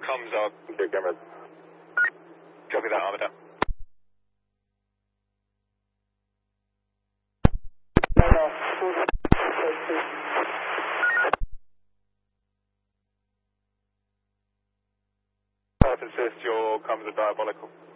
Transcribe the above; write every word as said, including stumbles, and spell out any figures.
comms are... Okay, camera. Copy that, Armada. Assist, your comms are diabolical.